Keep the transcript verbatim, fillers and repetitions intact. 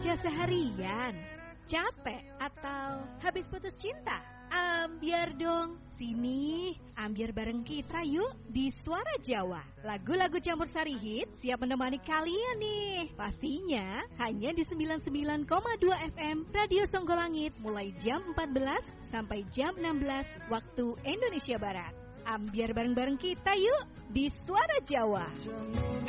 Kerja seharian, capek atau habis putus cinta? Ambiar dong, sini ambiar bareng kita yuk di Suara Jawa. Lagu-lagu campur sari hit siap menemani kalian nih. Pastinya hanya di sembilan puluh sembilan koma dua F M Radio Songgolangit mulai jam empat belas sampai jam enam belas waktu Indonesia Barat. Ambiar bareng-bareng kita yuk di Suara Jawa.